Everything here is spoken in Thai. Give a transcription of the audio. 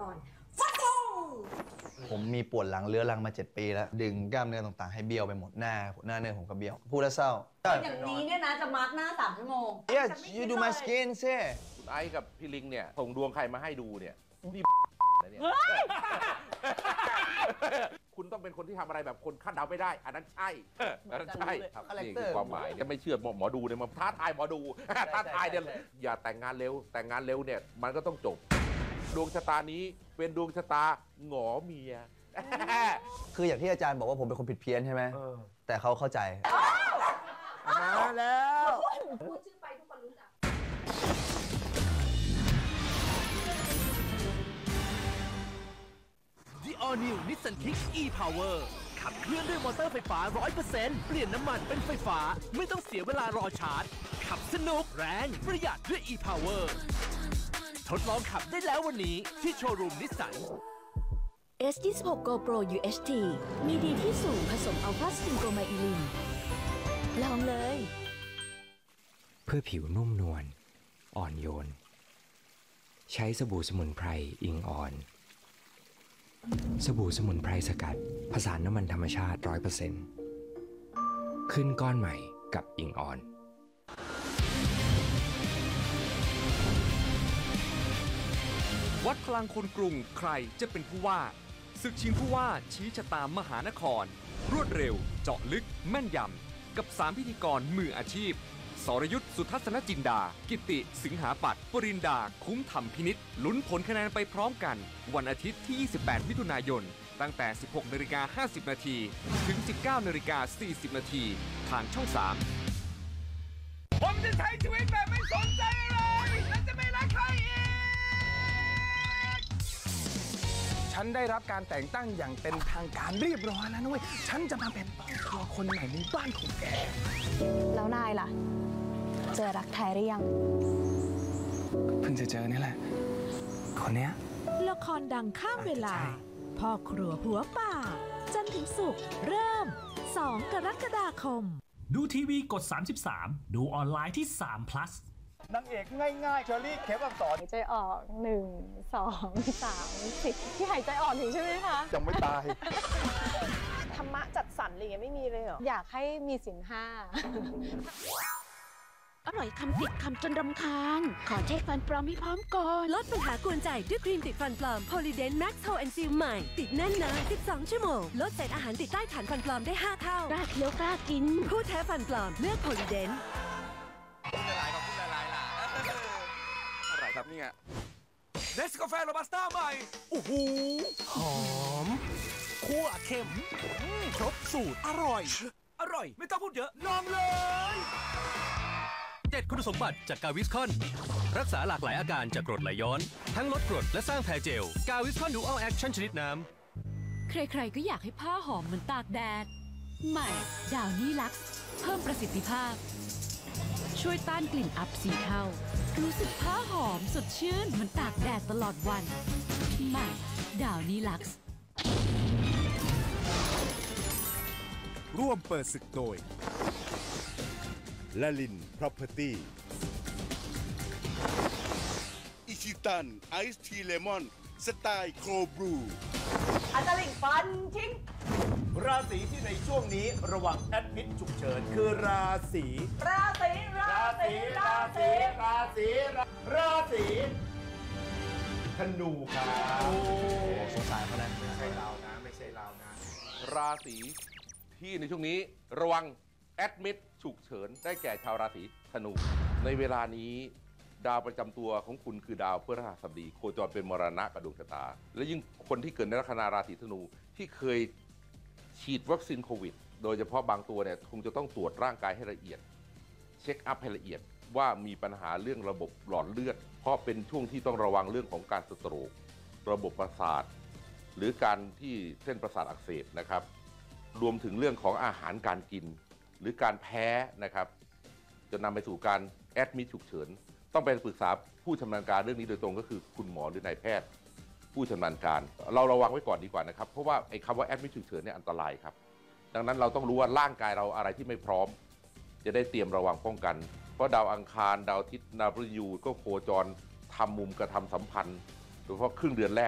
ก่อนฟัดลงผมมีปวดหลังเรื้อรังมา7 ปีแล้วดึงกล้ามเนื้อต่างๆให้เบี้ยวไปหมดหน้าเนื้อผมก็เบี้ยวพูดแล้วเศร้าอย่างนี้เนี่ยนะจะมาร์กหน้า3 ชั่วโมง Yeah you do my skin เซ่คุณไอ้กับพี่ลิงเนี่ยส่งดวงใครมาให้ดูเนี่ยนี่นะเนี่ยคุณต้องเป็นคนที่ทำอะไรแบบคนคาดเดาไม่ได้อันนั้นใช่อันนั้นใช่ครับนี่คือความหมายเนี่ยไม่เชื่อหมอดูเนี่ยมาท้าทายหมอดูท้าทายเนี่ยอย่าแต่งงานเร็วแต่งงานเร็วเนี่ยมันก็ต้องจบดวงชะตานี้เป็นดวงชะตาหงอเมียคืออย่างที่อาจารย์บอกว่าผมเป็นคนผิดเพี้ยนใช่ไหมแต่เขาเข้าใจมาแล้วพูดชื่อไปทุกคนรู้จัก The All New Nissan Kicks e-Power ขับเคลื่อนด้วยมอเตอร์ไฟฟ้า 100% เปลี่ยนน้ำมันเป็นไฟฟ้าไม่ต้องเสียเวลารอชาร์จขับสนุกแรงประหยัดด้วย e-Power ทดลองขับได้แล้ววันนี้ที่โชว์รูมนิสสัน S26 Go Pro UHT มีดีที่สูงผสมอัลฟาสตินโกไมอิลินลองเลยเพื่อผิวนุ่มนวลอ่อนโยนใช้สบู่สมุนไพรอิงอ่อนสบู่สมุนไพรสกัดผสานน้ำมันธรรมชาติ 100% ขึ้นก้อนใหม่กับอิงอ่อนวัดพลังคนกรุงใครจะเป็นผู้ว่าศึกชิงผู้ว่าชี้ชะตามหานครรวดเร็วเจาะลึกแม่นยำกับ3พิธีกรมืออาชีพสรยุทธสุทัศนจินดากิติสิงหาปัตย์ปรินดาคุ้มธรรมพินิจลุ้นผลคะแนนไปพร้อมกันวันอาทิตย์ที่28มิถุนายนตั้งแต่ 16:50 น.ถึง 19:40 น.ทางช่อง3 ผมจะใช้ชีวิตแบบไม่สนใจอะไรและจะไม่รักใครอีกฉันได้รับการแต่งตั้งอย่างเป็นทางการเรียบร้อยแล้วนะเว้ยฉันจะมาเป็นพ่อครัวคนใหม่ในบ้านของแกแล้วนายล่ะเจอรักแท้หรือยังเพิ่งจะเจอนี่แหละคนเนี้ยละครดังข้ามเวลาพ่อครัวหัวป่าจันทร์ถึงศุกร์เริ่ม2 กรกฎาคมดูทีวีกด33ดูออนไลน์ที่3 plus นางเอกง่ายๆเชอรี่เข็มอักษรหายใจออก1 2 3 10ที่หายใจออกถึงใช่ไหมคะยังไม่ตายธรรมะจัดสรรอะไรอย่างเงี้ยไม่มีเลยเหรออยากให้มีศีล 5 อร่อยคำติดคำจนรำคาญขอเช็คฟันปลอมให้พร้อมก่อนลดปัญหากวนใจด้วยครีมติดฟันปลอม Polident Max Hold and Seal ใหม่ติดแน่นนาน12 ชั่วโมงลดเศษอาหารติดใต้ฐานฟันปลอมได้5 เท่ากล้าเคี้ยวกล้ากินผู้แท้ฟันปลอมเลือก Polident อะไรครับเนี่ยเนสกาแฟโรบัสต้าใหม่โอ้โหหอมคั่วเข้มครบสูตรอร่อยไม่ต้องพูดเยอะลองเลย 7 คุณสมบัติจากกาวิสคอนรักษาหลากหลายอาการจากกรดไหลย้อนทั้งลดกรดและสร้างแผลเจลกาวิสคอนดูอัลแอคชั่นชนิดน้ำใครๆก็อยากให้ผ้าหอมเหมือนตากแดดใหม่ดาวนี่ลักซ์เพิ่มประสิทธิภาพช่วยต้านกลิ่นอับ4 เท่ารู้สึกผ้าหอมสดชื่นเหมือนตากแดดตลอดวันใหม่ดาวนี่ลักซ์ร่วมเปิดศึกโดยละลิน Property อิชิตันไอซ์ทีเลมอนสไตล์โคบรูอาจารย์ฟันทิ้งราศีที่ในช่วงนี้ระวังแอดมิดฉุกเฉินคือราศีธนูครับโอ้สงสารเขานะไม่ใช่เรานะราศีที่ในช่วงนี้ระวังแอดมิดฉุกเฉินได้แก่ชาวราศีธนูในเวลานี้ดาวประจำตัวของคุณคือดาวพฤหัสบดีโคจรเป็นมรณะกับดวงชะตาและยิ่งคนที่เกิดในลัคนาราศีธนูที่เคยฉีดวัคซีนโควิดโดยเฉพาะบางตัวเนี่ยคงจะต้องตรวจร่างกายให้ละเอียดเช็คอัพให้ละเอียดว่ามีปัญหาเรื่องระบบหลอดเลือดเพราะเป็นช่วงที่ต้องระวังเรื่องของการสโตรกระบบประสาทหรือการที่เส้นประสาทอักเสบนะครับรวมถึงเรื่องของอาหารการกินหรือการแพ้นะครับจะนำไปสู่การแอดมิดฉุกเฉินต้องไปปรึกษาผู้ชำนาญการเรื่องนี้โดยตรงก็คือคุณหมอหรือนายแพทย์ผู้ชำนาญการเราระวังไว้ก่อนดีกว่านะครับเพราะว่าไอ้คำว่าแอดมิดฉุกเฉินเนี่ยอันตรายครับดังนั้นเราต้องรู้ว่าร่างกายเราอะไรที่ไม่พร้อมจะได้เตรียมระวังป้องกันเพราะดาวอังคารดาวอาทิตย์ดาวพฤหัสก็โคจรทำมุมกระทำสัมพันธ์โดยเฉพาะครึ่งเดือนแรก